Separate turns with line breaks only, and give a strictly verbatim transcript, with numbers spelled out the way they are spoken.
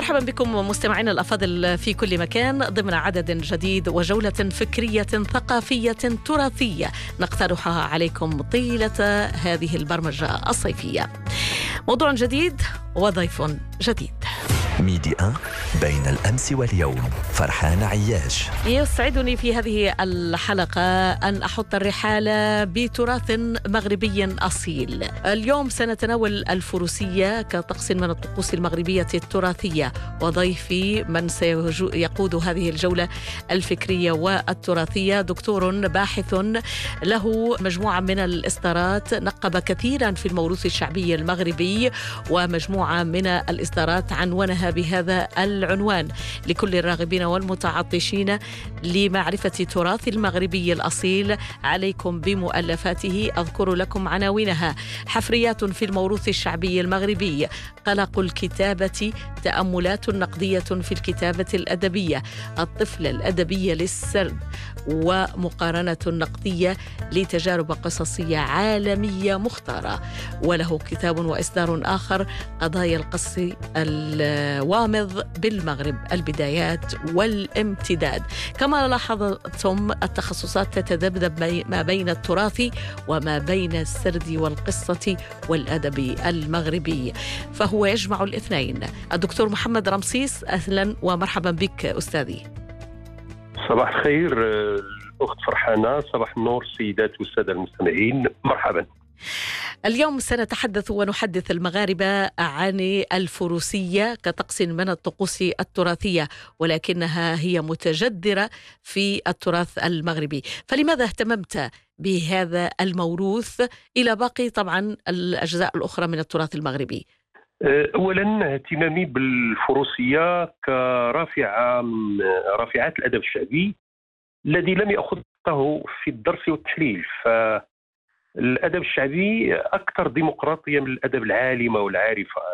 مرحبا بكم مستمعينا الأفاضل في كل مكان ضمن عدد جديد وجولة فكرية ثقافية تراثية نقترحها عليكم طيلة هذه البرمجة الصيفية. موضوع جديد وضيف جديد.
ميدي أن بين الأمس واليوم. فرحان عياش.
يسعدني في هذه الحلقة أن أحط الرحال بتراث مغربي أصيل. اليوم سنتناول الفروسية كطقس من الطقوس المغربية التراثية، وضيفي من سيقود هذه الجولة الفكرية والتراثية دكتور باحث له مجموعة من الإصدارات، نقب كثيرا في الموروث الشعبي المغربي، ومجموعة من الإصدارات عنونها بهذا العنوان لكل الراغبين والمتعطشين لمعرفة تراث المغربي الأصيل. عليكم بمؤلفاته، أذكر لكم عناوينها: حفريات في الموروث الشعبي المغربي، قلق الكتابة، تأملات نقدية في الكتابة الأدبية، الطفلة الأدبية للسرد، ومقارنة نقدية لتجارب قصصية عالمية مختارة. وله كتاب وإصدار آخر: قضايا القص الوامض بالمغرب، البدايات والامتداد. كما لاحظتم التخصصات تتذبذب ما بين التراث وما بين السرد والقصة والأدب المغربي، فهو يجمع الاثنين. الدكتور محمد رمسيس، أهلا ومرحبا بك أستاذي.
صباح الخير الأخت فرحانة، صباح النور السيدات والسادة المستمعين، مرحبا.
اليوم سنتحدث ونحدث المغاربة عن الفروسية كطقس من الطقوس التراثية، ولكنها هي متجذرة في التراث المغربي. فلماذا اهتممت بهذا الموروث إلى باقي طبعا الأجزاء الأخرى من التراث المغربي؟
أولا اهتمامي بالفروسية كرافعة من رافعات الأدب الشعبي الذي لم يأخذ حقه في الدرس والتحليل. فالأدب الشعبي أكثر ديمقراطية من الأدب العالمة والعارفة.